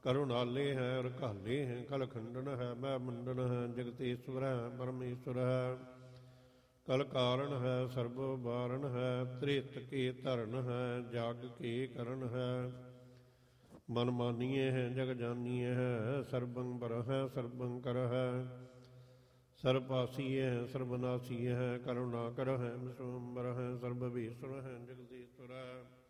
करुणाले है रखाले हैं कल खंडन है मैं मंडन है जगतीश्वर है परमेश्वर है कल कारण है सर्व वारण है त्रेत के धरण है जाग के करण है मन मानिए हैं जग जानिए है सर्वं बर है सर्वं कर है सर्वपासी है सर्वनाशी है करुणा कर है विश्वम्बर है सर्वभीश्वर है जगदीश्वर है